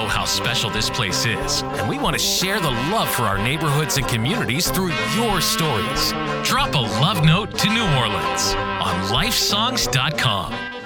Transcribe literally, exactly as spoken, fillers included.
know how special this place is, and we want to share the love for our neighborhoods and communities through your stories. Drop a love note to New Orleans on life songs dot com.